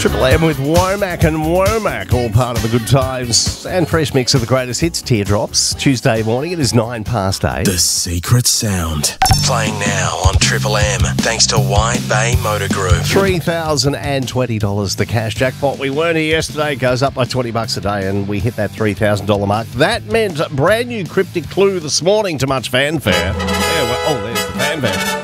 Triple M with Womack and Womack, all part of the good times and fresh mix of the greatest hits, Teardrops. Tuesday morning, it is 8:09. The Secret Sound. Playing now on Triple M, thanks to Wide Bay Motor Group. $3,020, the cash jackpot. We weren't here yesterday, goes up by $20 a day, and we hit that $3,000 mark. That meant a brand new cryptic clue this morning to much fanfare. There's the fanfare.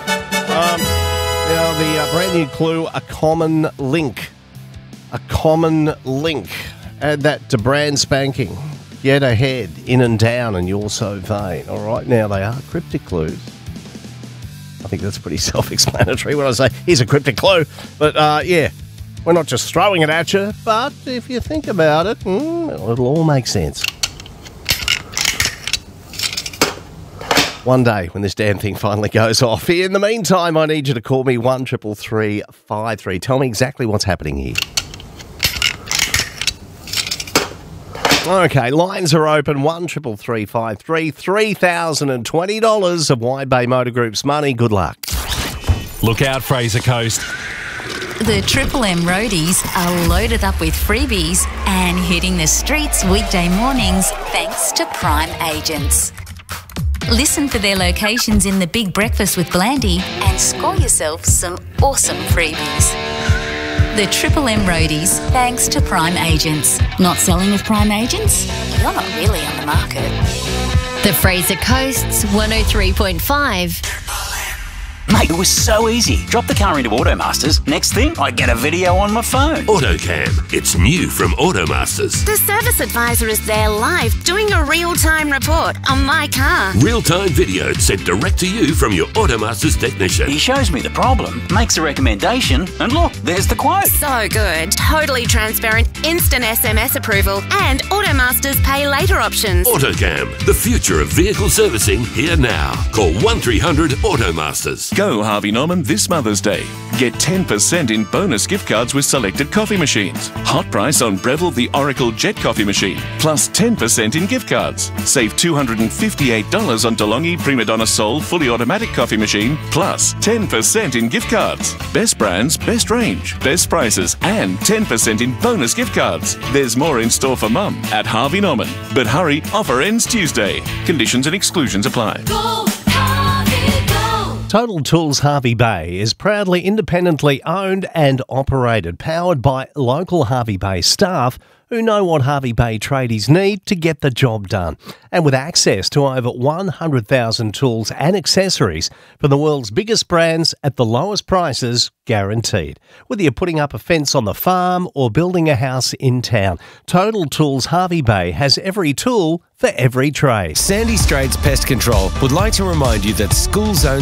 The brand new clue, a common link. A common link. Add that to brand spanking. Get ahead, in and down, and you're so vain. All right, now they are cryptic clues. I think that's pretty self-explanatory when I say, here's a cryptic clue. But, we're not just throwing it at you, but if you think about it, it'll all make sense. One day when this damn thing finally goes off. In the meantime, I need you to call me 133353. Tell me exactly what's happening here. Okay, lines are open, 133353, $3,020 of Wide Bay Motor Group's money. Good luck. Look out, Fraser Coast. The Triple M roadies are loaded up with freebies and hitting the streets weekday mornings thanks to Prime Agents. Listen for their locations in the Big Breakfast with Blandy and score yourself some awesome freebies. The Triple M roadies, thanks to Prime Agents. Not selling with Prime Agents? You're not really on the market. The Fraser Coast's 103.5. Mate, it was so easy. Drop the car into Automasters. Next thing, I get a video on my phone. AutoCam. It's new from Automasters. The service advisor is there live doing a real-time report on my car. Real-time video sent direct to you from your Automasters technician. He shows me the problem, makes a recommendation, and look, there's the quote. So good. Totally transparent, instant SMS approval, and Automasters pay later options. AutoCam. The future of vehicle servicing here now. Call 1300 Automasters. Go Harvey Norman this Mother's Day. Get 10% in bonus gift cards with selected coffee machines. Hot price on Breville the Oracle Jet Coffee Machine, plus 10% in gift cards. Save $258 on DeLonghi Prima Donna Soul Fully Automatic Coffee Machine, plus 10% in gift cards. Best brands, best range, best prices, and 10% in bonus gift cards. There's more in store for Mum at Harvey Norman. But hurry, offer ends Tuesday. Conditions and exclusions apply. Total Tools Harvey Bay is proudly independently owned and operated, powered by local Harvey Bay staff who know what Harvey Bay tradies need to get the job done. And with access to over 100,000 tools and accessories from the world's biggest brands at the lowest prices guaranteed. Whether you're putting up a fence on the farm or building a house in town, Total Tools Harvey Bay has every tool for every trade. Sandy Straits Pest Control would like to remind you that school zones